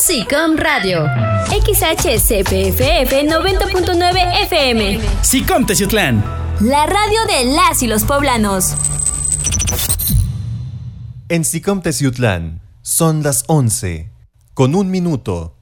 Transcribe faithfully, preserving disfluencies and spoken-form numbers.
SICOM Radio. X H C P F F noventa punto nueve F M. SICOM Teciutlán. La radio de las y los poblanos. En SICOM Teciutlán son las once, con un minuto.